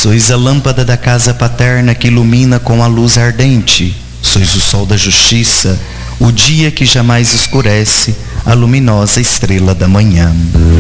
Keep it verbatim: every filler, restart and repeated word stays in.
Sois a lâmpada da casa paterna que ilumina com a luz ardente. Sois o sol da justiça, o dia que jamais escurece, a luminosa estrela da manhã.